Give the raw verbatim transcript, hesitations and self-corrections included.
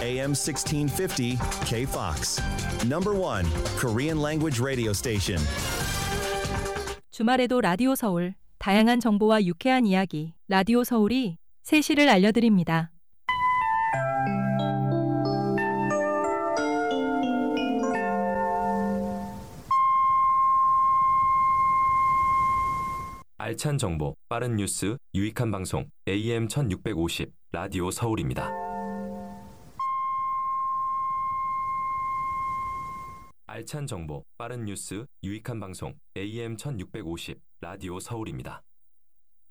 에이엠 sixteen fifty K-Fox. Number one Korean language radio station. 주말에도 라디오 서울, 다양한 정보와 유쾌한 이야기, 라디오 서울이 세 시를 알려드립니다. 알찬 정보, 빠른 뉴스, 유익한 방송, 에이엠 천육백오십, 라디오 서울입니다. 알찬 정보, 빠른 뉴스, 유익한 방송, 에이엠 천육백오십, 라디오 서울입니다.